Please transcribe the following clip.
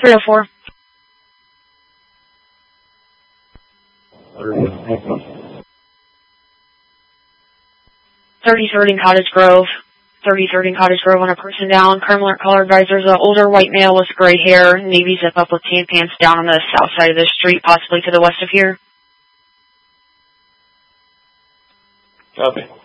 304. 33rd in Cottage Grove. 33rd in Cottage Grove on a person down. Current caller advisors, an older white male with gray hair, navy zip up with tan pants down on the south side of the street, possibly to the west of here. Copy.